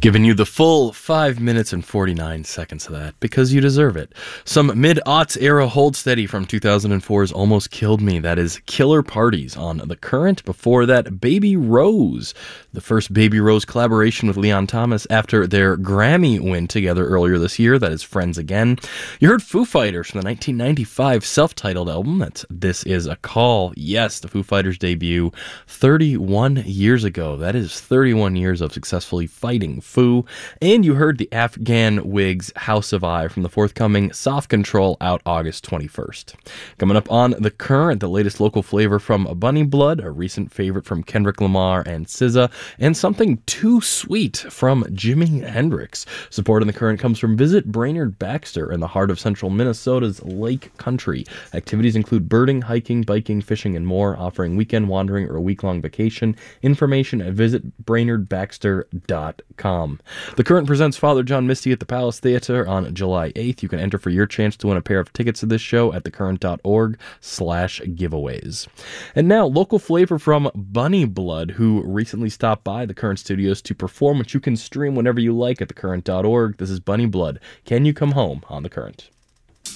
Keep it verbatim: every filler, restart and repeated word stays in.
Giving you the full five minutes and forty-nine seconds of that, because you deserve it. Some mid-aughts era hold steady from two thousand four's Almost Killed Me. That is Killer Parties on The Current. Before that, Baby Rose, the first Baby Rose collaboration with Leon Thomas after their Grammy win together earlier this year. That is Friends Again. You heard Foo Fighters from the nineteen ninety-five self-titled album. That's This Is a Call. Yes, the Foo Fighters debut thirty-one years ago. That is thirty-one years of successfully fighting Foo. And you heard the Afghan Wigs House of I from the forthcoming Soft Control, out August twenty-first. Coming up on The Current, the latest local flavor from Bunny Blood, a recent favorite from Kendrick Lamar and S Z A, and something too sweet from Jimi Hendrix. Support in The Current comes from Visit Brainerd Baxter in the heart of central Minnesota's Lake Country. Activities include birding, hiking, biking, fishing, and more, offering weekend wandering or a week-long vacation. Information at visit brainerd baxter dot com. The Current presents Father John Misty at the Palace Theater on July eighth. You can enter for your chance to win a pair of tickets to this show at thecurrent.org slash giveaways. And now, local flavor from Bunny Blood, who recently stopped by the Current Studios to perform, which you can stream whenever you like at thecurrent dot org. This is Bunny Blood. Can You Come Home on The Current?